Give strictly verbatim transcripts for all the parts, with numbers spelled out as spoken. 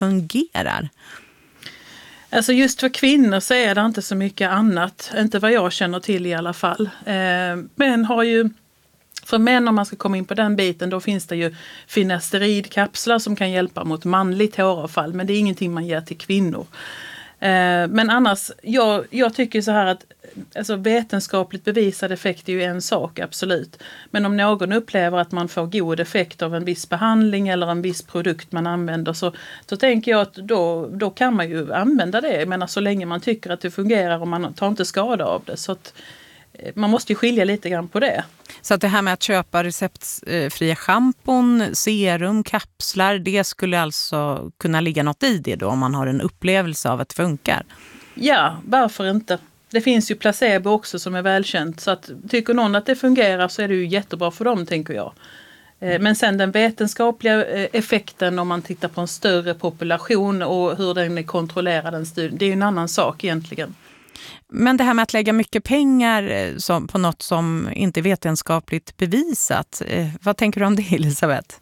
fungerar? Alltså just för kvinnor så är det inte så mycket annat, inte vad jag känner till i alla fall. Eh, men har ju, för män om man ska komma in på den biten, då finns det ju finasteridkapslar som kan hjälpa mot manligt håravfall, men det är ingenting man ger till kvinnor. Eh, men annars, jag, jag tycker så här att alltså vetenskapligt bevisad effekt är ju en sak, absolut. Men om någon upplever att man får god effekt av en viss behandling eller en viss produkt man använder, så, så tänker jag att då, då kan man ju använda det. Men så länge man tycker att det fungerar och man tar inte skada av det. Så att man måste ju skilja lite grann på det. Så att det här med att köpa receptfria schampon, serum, kapslar, det skulle alltså kunna ligga något i det då om man har en upplevelse av att det funkar? Ja, varför inte? Det finns ju placebo också som är välkänt, så att tycker någon att det fungerar så är det ju jättebra för dem, tänker jag. Men sen den vetenskapliga effekten om man tittar på en större population och hur den är kontrollerad, den studien, det är ju en annan sak egentligen. Men det här med att lägga mycket pengar som, på något som inte är vetenskapligt bevisat, eh, vad tänker du om det, Elisabeth?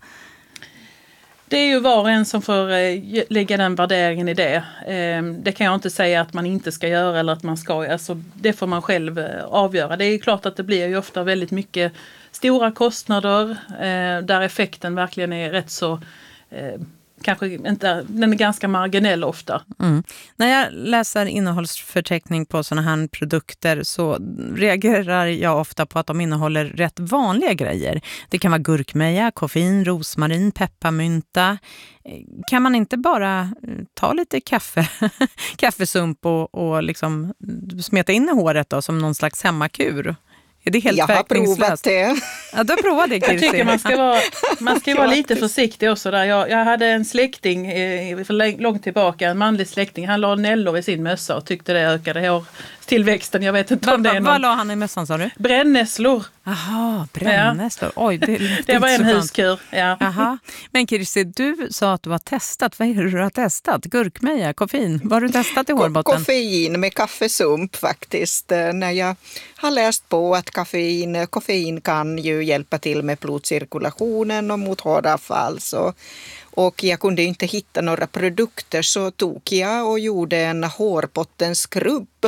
Det är ju var och en som får eh, lägga den värderingen i det. Eh, det kan jag inte säga att man inte ska göra eller att man ska. Alltså, det får man själv eh, avgöra. Det är ju klart att det blir ju ofta väldigt mycket stora kostnader eh, där effekten verkligen är rätt så... Eh, kanske inte, den är ganska marginell ofta. Mm. När jag läser innehållsförteckning på sådana här produkter så reagerar jag ofta på att de innehåller rätt vanliga grejer. Det kan vara gurkmeja, koffein, rosmarin, pepparmynta. Kan man inte bara ta lite kaffe, kaffesump och, och liksom smeta in i håret då, som någon slags hemmakur? Är det helt jag har provat det. Ja, du har provat det, Kirsi. Jag tycker man ska vara, man ska vara lite försiktig också där. Jag, jag hade en släkting eh, för långt tillbaka, en manlig släkting. Han la nällor i sin mössa och tyckte det ökade hårtillväxten. Jag vet inte va, om det är va, någon... Vad la han i mössan, sa du? Brännässlor. Aha, brännässlor. Oj, det, det var en huskur. Ja. Aha. Men Kirsi, du sa att du har testat. Vad är det du har testat? Gurkmeja, koffein. Vad har du testat i hårbotten? Koffein med kaffesump faktiskt. När jag har läst på att koffein, koffein kan ju hjälpa till med blodcirkulationen och mot håravfall. Så, och jag kunde inte hitta några produkter, så tog jag och gjorde en hårbottensskrubb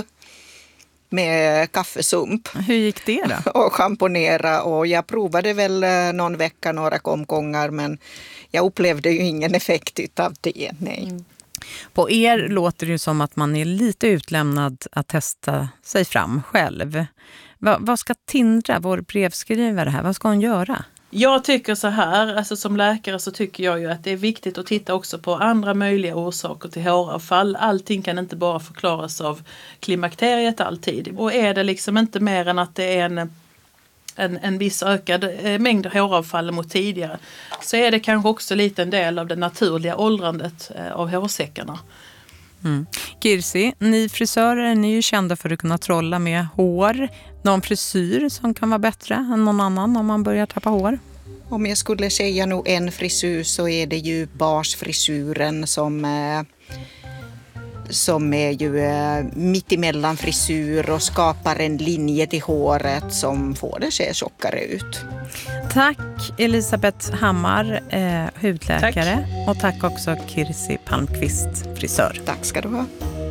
med kaffesump. Hur gick det då? Och schamponera, och jag provade väl någon vecka, några omgångar, men jag upplevde ju ingen effekt av det, nej. Mm. På er låter det ju som att man är lite utlämnad att testa sig fram själv. Va, vad ska Tindra, vår brevskrivare här, vad ska hon göra? Jag tycker så här, alltså som läkare så tycker jag ju att det är viktigt att titta också på andra möjliga orsaker till håravfall. Allting kan inte bara förklaras av klimakteriet alltid. Och är det liksom inte mer än att det är en, en, en viss ökad mängd håravfall mot tidigare, så är det kanske också lite en del av det naturliga åldrandet av hårsäckarna. Mm. Kirsi, ni frisörer, ni är ju kända för att kunna trolla med hår. Någon frisyr som kan vara bättre än någon annan om man börjar tappa hår? Om jag skulle säga nog en frisyr, så är det ju basfrisyren som, eh, som är ju eh, mittemellan frisyr och skapar en linje till håret som får det se tjockare ut. Tack Elisabeth Hammar, eh, hudläkare. Tack. Och tack också Kirsi Palmqvist, frisör. Tack ska du ha.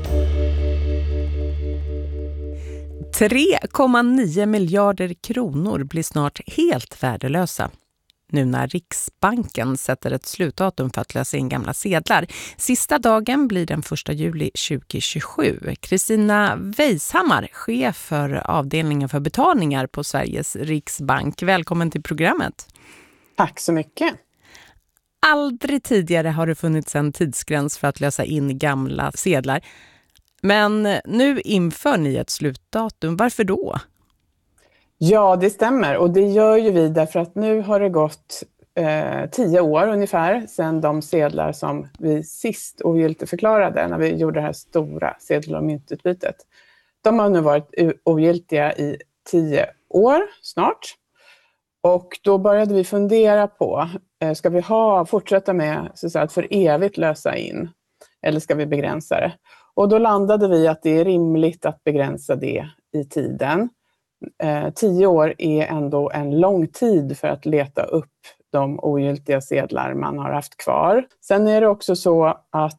tre komma nio miljarder kronor blir snart helt värdelösa. Nu när Riksbanken sätter ett slutdatum för att lösa in gamla sedlar. Sista dagen blir den första juli tjugohundratjugosju. Kristina Weishammar, chef för avdelningen för betalningar på Sveriges Riksbank. Välkommen till programmet. Tack så mycket. Aldrig tidigare har det funnits en tidsgräns för att lösa in gamla sedlar. Men nu inför ni ett slutdatum. Varför då? Ja, det stämmer. Och det gör ju vi därför att nu har det gått eh, tio år ungefär sedan de sedlar som vi sist ogiltigförklarade när vi gjorde det här stora sedel- och myntutbytet. De har nu varit ogiltiga i tio år snart. Och då började vi fundera på, eh, ska vi ha, fortsätta med så att, säga, att för evigt lösa in? Eller ska vi begränsa det? Och då landade vi att det är rimligt att begränsa det i tiden. Eh, tio år är ändå en lång tid för att leta upp de ogiltiga sedlar man har haft kvar. Sen är det också så att